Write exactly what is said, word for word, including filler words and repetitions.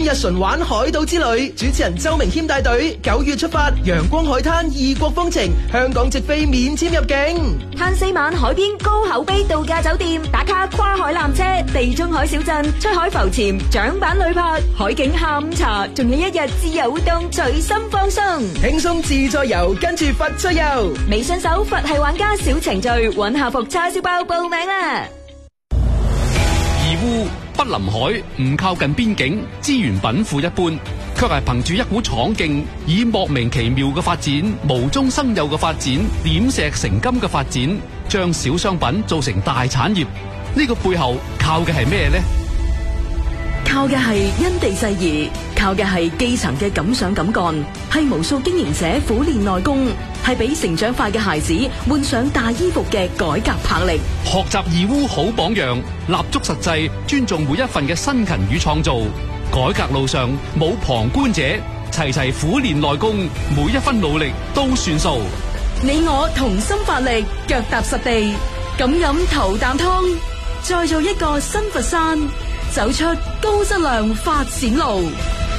日純玩海島之旅，主持人周明謙帶隊，九月出發，陽光海灘異國風情，香港直飛免簽入境， 慳四晚海邊高口碑度假酒店，打卡跨海纜車、地中海小鎮、出海浮潛、槳板旅拍、海景下午茶，仲有一日自由活動，隨心放鬆， 輕鬆自在遊，跟住佛出遊。 微信搜佛系玩家小程序，揾下服叉燒包報名啦。 義烏不臨海，唔靠近邊境，資源稟賦一般，卻係憑住一股闖勁，以莫名其妙嘅發展、無中生有嘅發展、點石成金嘅發展，將小商品做成大產業。呢個背後靠嘅係咩呢？ 靠嘅係因地制宜，靠嘅係基層嘅敢想敢幹，係無數經營者苦練內功，係俾成長快嘅孩子換上大衣服嘅改革魄力。 學習義烏好榜樣，立足實際，尊重每一份嘅辛勤與創造。改革路上冇旁觀者，齊齊苦練內功，每一分努力都算數。 你我同心發力，腳踏實地，敢飲頭啖湯，再做一個新佛山，走出高質量發展路。